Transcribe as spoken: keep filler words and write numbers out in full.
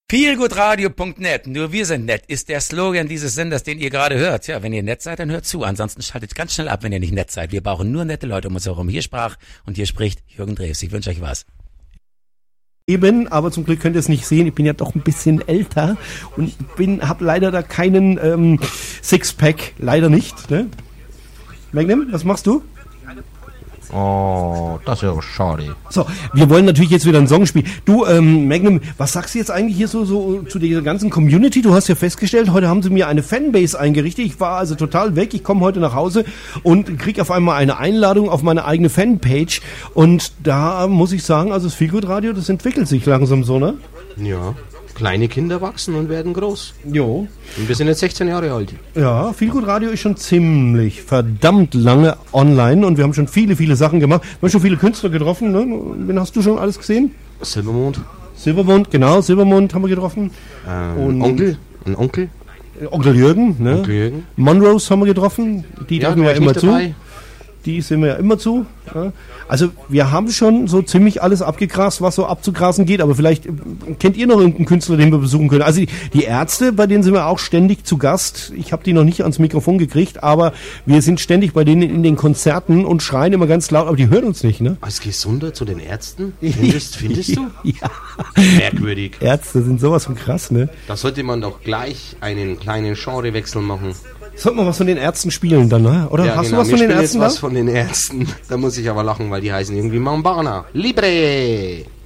feelgoodradio punkt net, nur wir sind nett, ist der Slogan dieses Senders, den ihr gerade hört. Ja, wenn ihr nett seid, dann hört zu. Ansonsten schaltet ganz schnell ab, wenn ihr nicht nett seid. Wir brauchen nur nette Leute um uns herum. Hier sprach und hier spricht Jürgen Drews. Ich wünsche euch was. Eben, aber zum Glück könnt ihr es nicht sehen. Ich bin ja doch ein bisschen älter und bin, habe leider da keinen ähm, Sixpack, leider nicht. Ne? Magnum, was machst du? Oh, das ist ja schade. So, wir wollen natürlich jetzt wieder einen Song spielen. Du, ähm, Magnum, was sagst du jetzt eigentlich hier so, so zu dieser ganzen Community? Du hast ja festgestellt, heute haben sie mir eine Fanbase eingerichtet. Ich war also total weg. Ich komme heute nach Hause und kriege auf einmal eine Einladung auf meine eigene Fanpage. Und da muss ich sagen, also das Feelgood Radio, das entwickelt sich langsam so, ne? Ja. Kleine Kinder wachsen und werden groß. Jo. Und wir sind jetzt sechzehn Jahre alt. Ja, Feelgood Radio ist schon ziemlich verdammt lange online und wir haben schon viele, viele Sachen gemacht. Wir haben schon viele Künstler getroffen, ne? Wen hast du schon alles gesehen? Silbermond. Silbermond, genau, Silbermond haben wir getroffen. Ähm, und Onkel, ein Onkel. Onkel Jürgen, ne? Onkel Jürgen. Monrose haben wir getroffen, die Ja, dürfen wir ja war ich immer nicht zu. dabei. Die sind wir ja immer zu. Ja. Also wir haben schon so ziemlich alles abgegrast, was so abzugrasen geht, aber vielleicht äh, kennt ihr noch irgendeinen Künstler, den wir besuchen können. Also die, die Ärzte, bei denen sind wir auch ständig zu Gast. Ich habe die noch nicht ans Mikrofon gekriegt, aber wir sind ständig bei denen in den Konzerten und schreien immer ganz laut, aber die hören uns nicht, ne? Als Gesunder zu den Ärzten? Findest, findest du? Ja. Merkwürdig. Ärzte sind sowas von krass, ne? Da sollte man doch gleich einen kleinen Genrewechsel machen. Sollte man was von den Ärzten spielen dann, ne? Oder Ja, hast genau. du was Wir von den spielen Ärzten jetzt was da? von den Ärzten. Da muss ich aber lachen, weil die heißen irgendwie Mambana. Libre!